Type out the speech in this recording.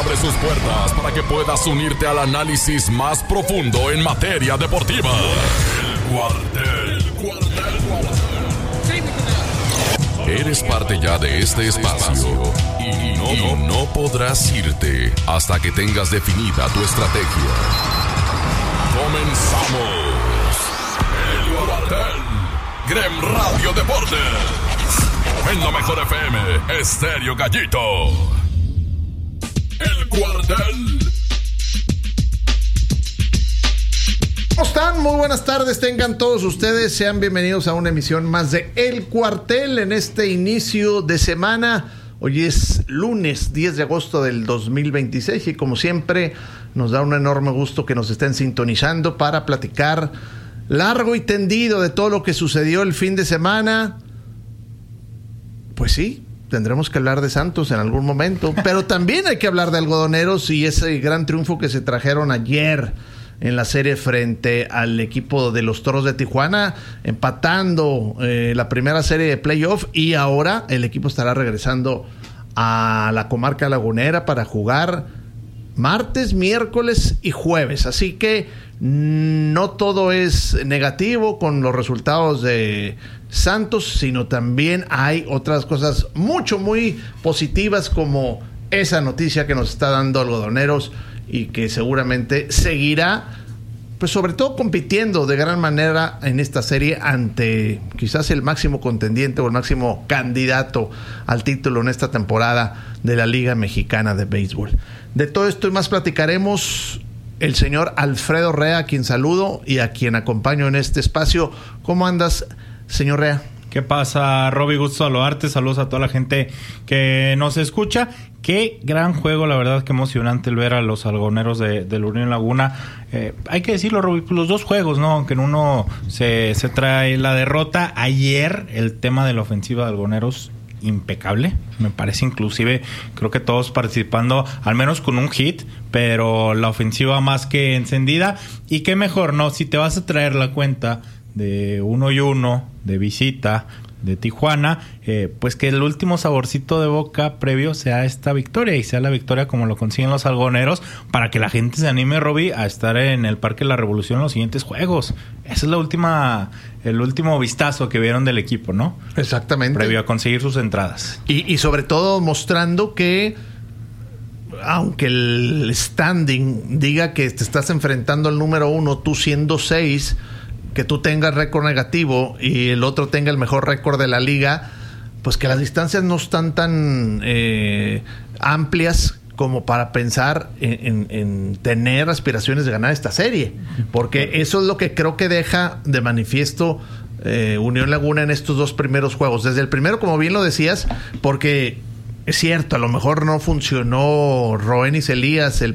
abre sus puertas para que puedas unirte al análisis más profundo en materia deportiva. El Cuartel. Eres parte ya de este espacio y no podrás irte hasta que tengas definida tu estrategia. Comenzamos. El Cuartel. Grem Radio Deportes. En la mejor FM, Estéreo Gallito. El Cuartel. ¿Cómo están? Muy buenas tardes, tengan todos ustedes. Sean bienvenidos a una emisión más de El Cuartel en este inicio de semana. Hoy es lunes 10 de agosto del 2026 y como siempre nos da un enorme gusto que nos estén sintonizando para platicar largo y tendido de todo lo que sucedió el fin de semana. Pues sí, tendremos que hablar de Santos en algún momento, pero también hay que hablar de Algodoneros y ese gran triunfo que se trajeron ayer en la serie frente al equipo de los Toros de Tijuana, empatando la primera serie de playoff, y ahora el equipo estará regresando a la comarca lagunera para jugar martes, miércoles y jueves. Así que no todo es negativo con los resultados de Santos, sino también hay otras cosas muy positivas, como esa noticia que nos está dando Algodoneros y que seguramente seguirá, pues sobre todo compitiendo de gran manera en esta serie ante quizás el máximo contendiente o el máximo candidato al título en esta temporada de la Liga Mexicana de Béisbol. De todo esto y más platicaremos el señor Alfredo Rea, a quien saludo y a quien acompaño en este espacio. ¿Cómo andas, señor Rea? ¿Qué pasa, Roby? Gusto saludarte. Saludos a toda la gente que nos escucha. Qué gran juego, la verdad, qué emocionante el ver a los algodoneros de la Unión Laguna. Hay que decirlo, Roby, los dos juegos, ¿no? Aunque en uno se trae la derrota. Ayer el tema de la ofensiva de algodoneros, impecable. Me parece, inclusive, creo que todos participando al menos con un hit, pero la ofensiva más que encendida. Y qué mejor, ¿no? Si te vas a traer la cuenta de 1-1 de visita de Tijuana, pues que el último saborcito de boca previo sea esta victoria, y sea la victoria como lo consiguen los algodoneros, para que la gente se anime, Roby, a estar en el Parque de la Revolución en los siguientes juegos. Esa es el último vistazo que vieron del equipo, ¿no? Exactamente. Previo a conseguir sus entradas. Y sobre todo mostrando que, aunque el standing diga que te estás enfrentando al número 1, tú siendo 6, que tú tengas récord negativo y el otro tenga el mejor récord de la liga, pues que las distancias no están tan amplias como para pensar en tener aspiraciones de ganar esta serie, porque eso es lo que creo que deja de manifiesto Unión Laguna en estos dos primeros juegos. Desde el primero, como bien lo decías, porque es cierto, a lo mejor no funcionó Roenis Elías, el